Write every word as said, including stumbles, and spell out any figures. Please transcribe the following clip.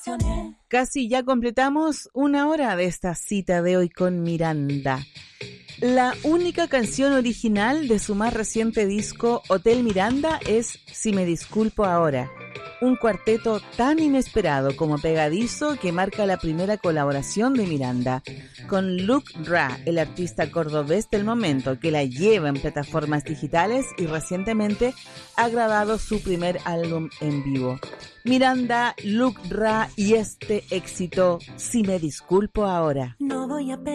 Casi ya completamos una hora de esta cita de hoy con Miranda. La única canción original de su más reciente disco, Hotel Miranda, es Si me disculpo ahora. Un cuarteto tan inesperado como pegadizo que marca la primera colaboración de Miranda con Luke Ra, el artista cordobés del momento que la lleva en plataformas digitales y recientemente ha grabado su primer álbum en vivo. Miranda, Luke Ra y este éxito, Si me disculpo ahora. No voy a